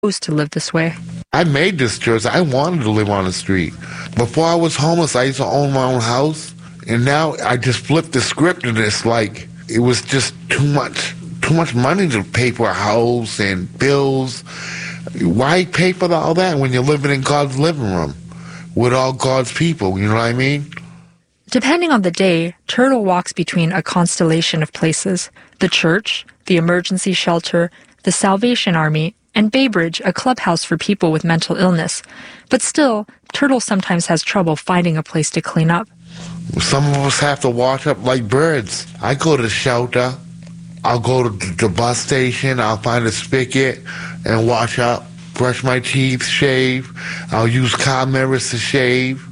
chose to live this way. I made this choice. I wanted to live on the street. Before I was homeless, I used to own my own house. And now I just flipped the script and it's like it was just too much money to pay for a house and bills. Why pay for all that when you're living in God's living room with all God's people? You know what I mean? Depending on the day, Turtle walks between a constellation of places: the church, the emergency shelter, the Salvation Army, and Baybridge, a clubhouse for people with mental illness. But still, Turtle sometimes has trouble finding a place to clean up. Some of us have to wash up like birds. I go to the shelter. I'll go to the bus station. I'll find a spigot and wash up, brush my teeth, shave. I'll use car mirrors to shave.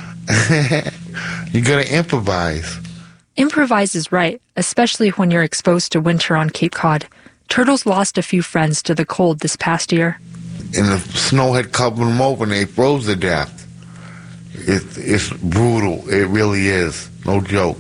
You gotta improvise. Improvise is right, especially when you're exposed to winter on Cape Cod. Turtle's lost a few friends to the cold this past year. And the snow had covered them over and they froze to death. It's brutal. It really is. No joke.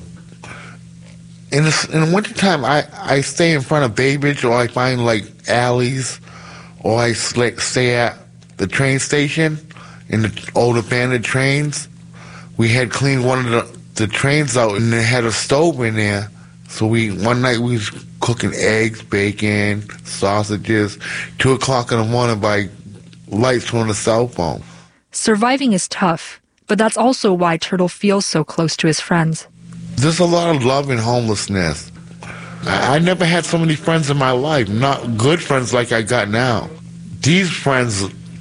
In the wintertime, I stay in front of Baybridge, or I find like alleys, or I stay at the train station in the old abandoned trains. We had cleaned one of the trains out and they had a stove in there. So one night we was cooking eggs, bacon, sausages, 2 o'clock in the morning by lights on the cell phone. Surviving is tough, but that's also why Turtle feels so close to his friends. There's a lot of love in homelessness. I never had so many friends in my life, not good friends like I got now. These friends,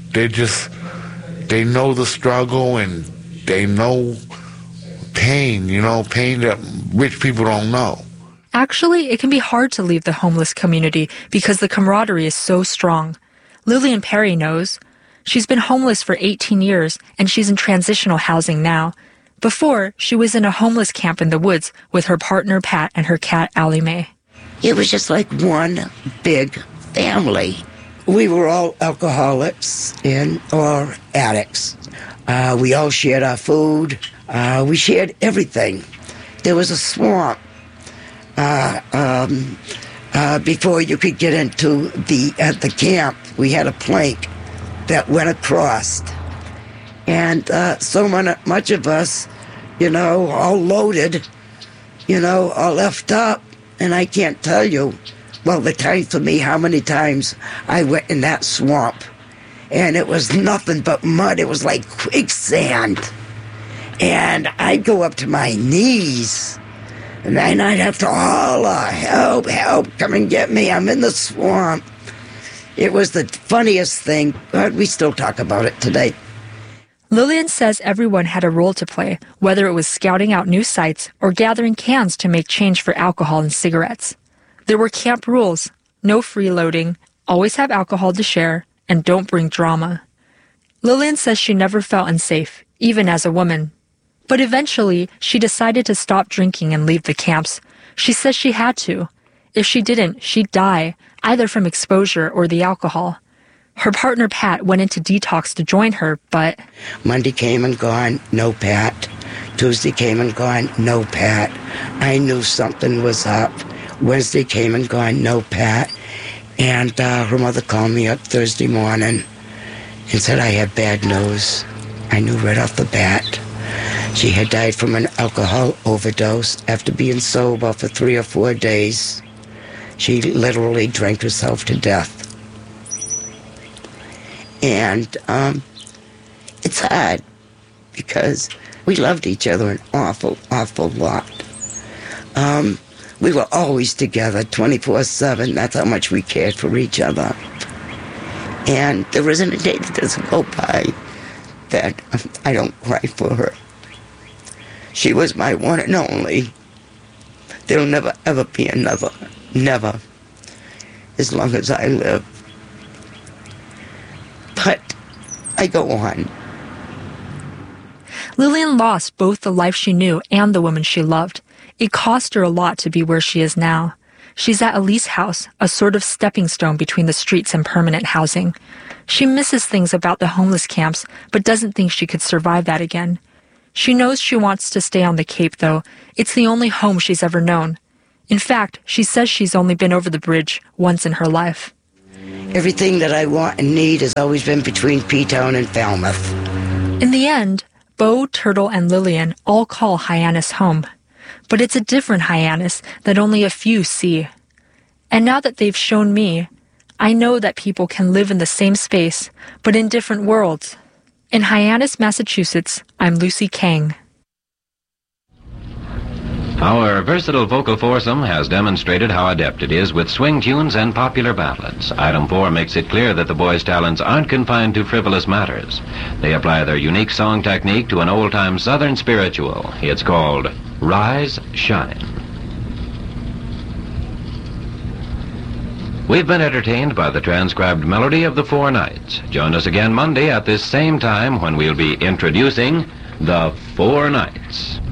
they know the struggle and they know pain, pain that rich people don't know. Actually, it can be hard to leave the homeless community because the camaraderie is so strong. Lillian Perry knows. She's been homeless for 18 years, and she's in transitional housing now. Before, she was in a homeless camp in the woods with her partner, Pat, and her cat, Allie Mae. It was just like one big family. We were all alcoholics or addicts. We all shared our food. We shared everything. There was a swamp before you could get into the camp. We had a plank that went across. And so much of us, all loaded, all left up. And I can't tell you, the time for me, how many times I went in that swamp. And it was nothing but mud. It was like quicksand. And I'd go up to my knees. And then I'd have to holler, help, come and get me. I'm in the swamp. It was the funniest thing, but we still talk about it today. Lillian says everyone had a role to play, whether it was scouting out new sites or gathering cans to make change for alcohol and cigarettes. There were camp rules: no freeloading, always have alcohol to share, and don't bring drama. Lillian says she never felt unsafe, even as a woman. But eventually, she decided to stop drinking and leave the camps. She says she had to. If she didn't, she'd die, either from exposure or the alcohol. Her partner, Pat, went into detox to join her, but... Monday came and gone, no Pat. Tuesday came and gone, no Pat. I knew something was up. Wednesday came and gone, no Pat. And her mother called me up Thursday morning and said I had bad news. I knew right off the bat. She had died from an alcohol overdose after being sober for 3 or 4 days. She literally drank herself to death. And it's hard because we loved each other an awful, awful lot. We were always together 24/7. That's how much we cared for each other. And there isn't a day that doesn't go by that I don't cry for her. She was my one and only. There'll never, ever be another. Never. As long as I live. But I go on. Lillian lost both the life she knew and the woman she loved. It cost her a lot to be where she is now. She's at Elise House, a sort of stepping stone between the streets and permanent housing. She misses things about the homeless camps, but doesn't think she could survive that again. She knows she wants to stay on the Cape, though. It's the only home she's ever known. In fact, she says she's only been over the bridge once in her life. everything that I want and need has always been between P-Town and Falmouth. In the end, Bo, Turtle, and Lillian all call Hyannis home. But it's a different Hyannis that only a few see. And now that they've shown me, I know that people can live in the same space, but in different worlds. In Hyannis, Massachusetts, I'm Lucy Kang. Our versatile vocal foursome has demonstrated how adept it is with swing tunes and popular ballads. Item 4 makes it clear that the boys' talents aren't confined to frivolous matters. They apply their unique song technique to an old-time Southern spiritual. It's called Rise, Shine. We've been entertained by the transcribed melody of the Four Nights. Join us again Monday at this same time when we'll be introducing the Four Nights.